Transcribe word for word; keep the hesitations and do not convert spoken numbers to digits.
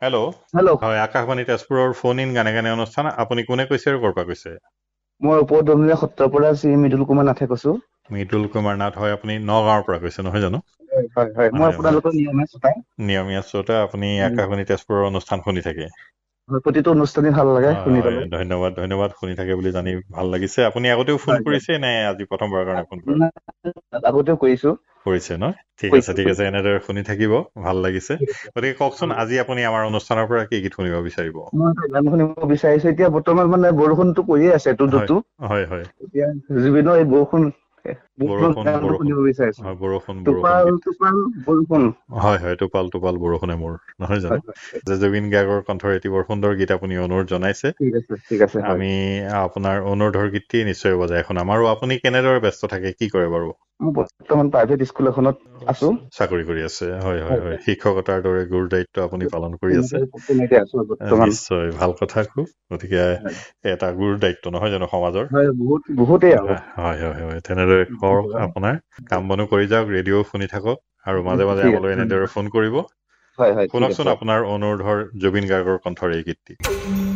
Hello'. Hello'. হয়, আকাশবাণী তেজপুৰৰ phone in গানে গানে অনুষ্ঠান। আপুনি কোনে কৈছে আৰু ক'ৰ পৰা কৈছে? মই উপদমীয়া সত্ৰৰ পৰা শ্ৰী মৃদুল কুমাৰ নাথে কৈছো। মৃদুল কুমাৰ নাথ। হয়, আপুনি নগাঁৱৰ পৰা কৈছে নহয় জানো? হয় হয় হয় মই হয় হয়। আপোনালোকৰ নিয়মীয়া শ্ৰোতা। নিয়মীয়া শ্ৰোতা, আপুনি আকাশবাণী তেজপুৰৰ অনুষ্ঠান শুনি থাকে। হয়, প্ৰতিটো অনুষ্ঠানেই ভাল লাগে হয় শুনি হয়, পেলাই। ধন্যবাদ ধন্যবাদ। শুনি থাকে বুলি জানি ভাল লাগিছে। আপুনি আগতেও ফোন হয় হয় কৰিছে নে আজি প্ৰথমবাৰৰ কাৰণে ফোন কৰে? আপোনাৰ আগতেও কৰিছো কৰিছে ন? ঠিক আছে কৰিছো ঠিক আছে, এনেদৰে শুনি থাকিব, ভাল লাগিছে। গতিকে কওকচোন, আজি আপুনি আমাৰ অনুষ্ঠানৰ পৰা কি গীত শুনিব বিচাৰিব? মই এটা গান শুনিব বিচাৰিছো। এতিয়া বৰ্তমান মানে বৰষুণতো পৰিয়ে আছে এটো হয় দুটো। হয় হয়। এতিয়া জুবিনৰ এই বৰষুণ বৰষুণ বৰষুণ গানটো বৰষুণ শুনিব বিচাৰিছো। হয়, বৰষুণ বৰষুণ টোপাল গীত। টোপাল বৰষুণ। হয় হয়, টোপাল টোপাল বৰষুণে মোৰ, নহয় জানো? হয় হয় যে জুবিন গাৰ্গৰ কণ্ঠৰ এটি বৰ সুন্দৰ গীত আপুনি অনুৰোধ জনাইছে। ঠিক আছে ঠিক আছে হয়। আমি আপোনাৰ অনুৰোধৰ গীতটি নিশ্চয় বজাই শুনাম। আৰু আপুনি কেনেদৰে ব্যস্ত থাকে, কি কৰে বাৰু? মই বৰ্তমান প্ৰাইভেট স্কুল এখনত আছো। চাকৰি কৰি আছে, হয় হয় হয়। শিক্ষকতাৰ দৰে গুৰু দায়িত্ব আপুনি পালন কৰি আছে। তেনেকে তেনেকে আছো বৰ্তমান। নিশ্চয়, ভাল কথা খুব। গতিকে হয় এটা গুৰু দায়িত্ব, নহয় জানো, সমাজৰ? হয়, বহুত বহুতেই আৰু। হয় হয় হয়, তেনেদৰে কৰক আপোনাৰ কাম বনো কৰি যাওক, ৰেডিঅ' শুনি থাকক, আৰু মাজে মাজে ঠিক আছে আমালৈ এনেদৰে ধন্যবাদ। ফোন কৰিব। হয় হয় ঠিক আছে। শুনকচোন আপোনাৰ অনুৰোধৰ জুবিন গাৰ্গৰ কণ্ঠৰ এই গীতটি।